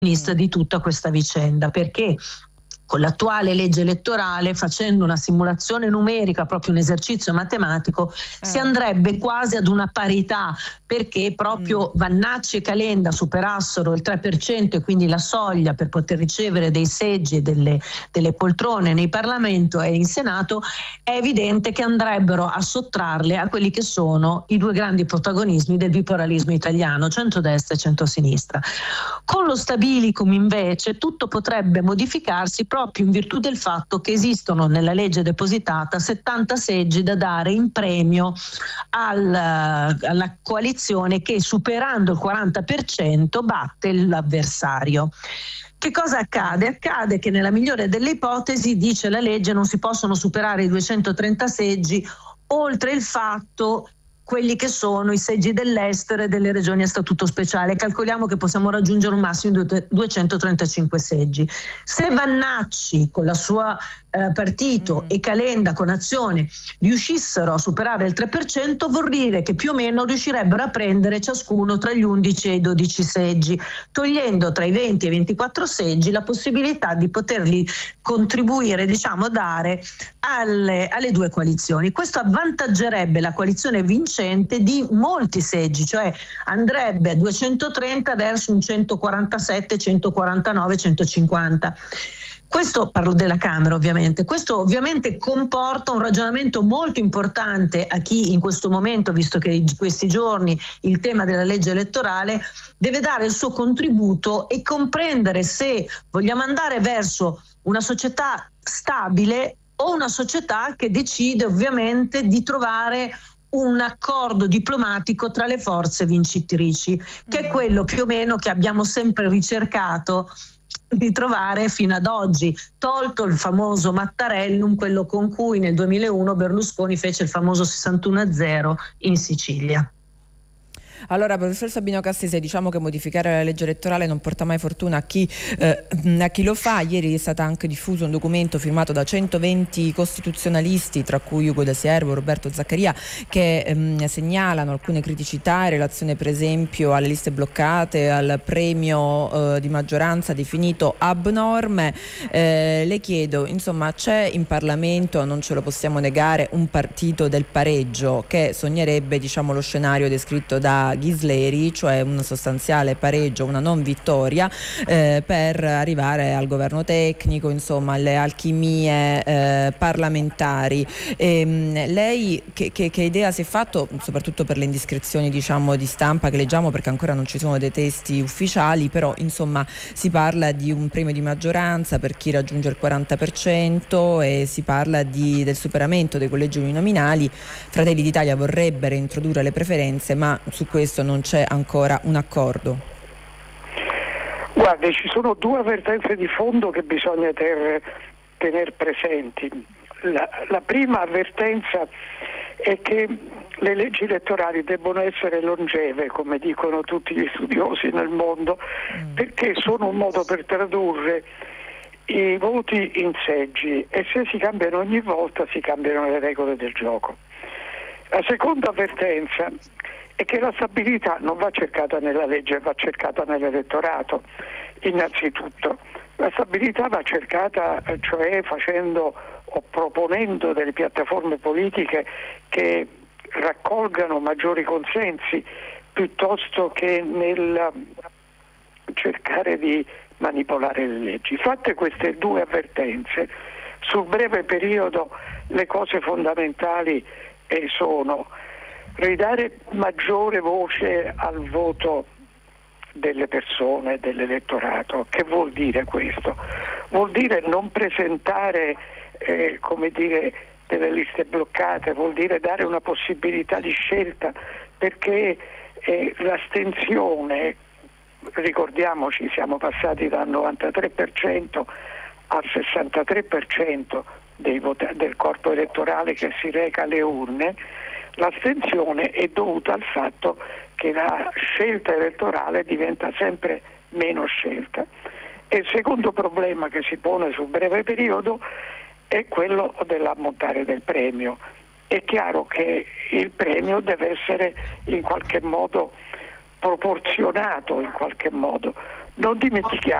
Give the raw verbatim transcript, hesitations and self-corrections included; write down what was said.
protagonista di tutta questa vicenda, perché con l'attuale legge elettorale, facendo una simulazione numerica, proprio un esercizio matematico, eh. si andrebbe quasi ad una parità, perché proprio mm. Vannacci e Calenda superassero il tre per cento e quindi la soglia per poter ricevere dei seggi e delle, delle poltrone nei Parlamento e in Senato, è evidente che andrebbero a sottrarle a quelli che sono i due grandi protagonismi del biparalismo italiano, centrodestra e centrosinistra. Con lo stabilicum invece tutto potrebbe modificarsi proprio proprio in virtù del fatto che esistono nella legge depositata settanta seggi da dare in premio al, alla coalizione che, superando il quaranta per cento, batte l'avversario. Che cosa accade? Accade che nella migliore delle ipotesi, dice la legge, non si possono superare i duecentotrenta seggi, oltre il fatto quelli che sono i seggi dell'estero e delle regioni a statuto speciale. Calcoliamo che possiamo raggiungere un massimo di duecentotrentacinque seggi. Se Vannacci con la sua eh, partito mm. e Calenda con Azione riuscissero a superare il tre per cento, vuol dire che più o meno riuscirebbero a prendere ciascuno tra gli undici e i dodici seggi, togliendo tra i venti e i ventiquattro seggi la possibilità di poterli contribuire, diciamo, dare alle, alle due coalizioni. Questo avvantaggerebbe la coalizione vincente di molti seggi, cioè andrebbe a duecentotrenta verso un centoquarantasette, centoquarantanove, centocinquanta. Questo, parlo della Camera ovviamente, questo ovviamente comporta un ragionamento molto importante a chi in questo momento, visto che in questi giorni il tema della legge elettorale, deve dare il suo contributo e comprendere se vogliamo andare verso una società stabile o una società che decide ovviamente di trovare un accordo diplomatico tra le forze vincitrici, che è quello più o meno che abbiamo sempre ricercato di trovare fino ad oggi, tolto il famoso Mattarellum, quello con cui nel duemilauno Berlusconi fece il famoso sessantuno a zero in Sicilia. Allora, professor Sabino Cassese, diciamo che modificare la legge elettorale non porta mai fortuna a chi, eh, a chi lo fa. Ieri è stato anche diffuso un documento firmato da centoventi costituzionalisti, tra cui Ugo De Siervo, Roberto Zaccaria, che ehm, segnalano alcune criticità in relazione per esempio alle liste bloccate, al premio eh, di maggioranza definito abnorme. Eh, le chiedo, insomma, c'è in Parlamento, non ce lo possiamo negare, un partito del pareggio che sognerebbe, diciamo, lo scenario descritto da Ghisleri, cioè un sostanziale pareggio, una non vittoria, eh, per arrivare al governo tecnico, insomma alle alchimie eh, parlamentari. E, lei che, che, che idea si è fatto, soprattutto per le indiscrezioni, diciamo, di stampa che leggiamo, perché ancora non ci sono dei testi ufficiali, però insomma si parla di un premio di maggioranza per chi raggiunge il quaranta per cento e si parla di, del superamento dei collegi uninominali. Fratelli d'Italia vorrebbe reintrodurre le preferenze, ma su questo non c'è ancora un accordo. Guardi, ci sono due avvertenze di fondo che bisogna ter, tenere presenti. La, la prima avvertenza è che le leggi elettorali debbono essere longeve, come dicono tutti gli studiosi nel mondo, mm. perché sono un modo per tradurre i voti in seggi, e se si cambiano ogni volta si cambiano le regole del gioco. La seconda avvertenza è che la stabilità non va cercata nella legge, va cercata nell'elettorato. Innanzitutto la stabilità va cercata, cioè facendo o proponendo delle piattaforme politiche che raccolgano maggiori consensi, piuttosto che nel cercare di manipolare le leggi. Fatte queste due avvertenze, sul breve periodo le cose fondamentali eh, sono ridare maggiore voce al voto delle persone, dell'elettorato. Che vuol dire questo? Vuol dire non presentare eh, come dire, delle liste bloccate, vuol dire dare una possibilità di scelta, perché eh, l'astensione, ricordiamoci, siamo passati dal novantatré per cento al sessantatré per cento dei vota- del corpo elettorale che si reca alle urne. L'astensione è dovuta al fatto che la scelta elettorale diventa sempre meno scelta. E il secondo problema che si pone sul breve periodo è quello dell'ammontare del premio. È chiaro che il premio deve essere in qualche modo proporzionato, in qualche modo. Non dimentichiamo